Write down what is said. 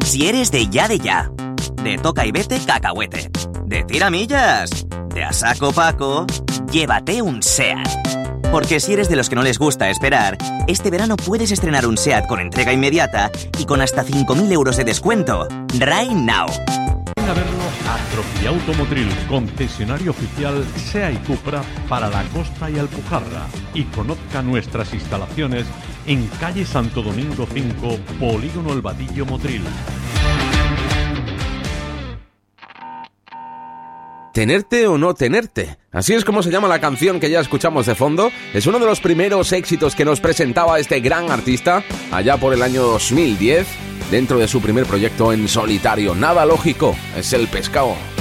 Si eres de ya, de toca y vete cacahuete, de tiramillas, de a saco Paco, llévate un SEAT. Porque si eres de los que no les gusta esperar, este verano puedes estrenar un SEAT con entrega inmediata y con hasta 5.000 euros de descuento. Right now. Ven a verlo a Troquiauto Motril, concesionario oficial SEA y Cupra para la Costa y Alpujarra. Y conozca nuestras instalaciones en calle Santo Domingo 5, Polígono El Vadillo, Motril. ¿Tenerte o no tenerte? Así es como se llama la canción que ya escuchamos de fondo. Es uno de los primeros éxitos que nos presentaba este gran artista allá por el año 2010, dentro de su primer proyecto en solitario. Nada lógico, es el pescado.